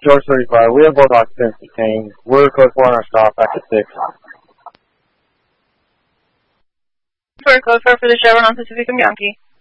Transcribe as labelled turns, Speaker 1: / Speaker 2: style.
Speaker 1: George 35. We have both occupants detained. We're code 4 on our stop back at 6.
Speaker 2: For code 4 for the Chevron on Pacific and Yankee.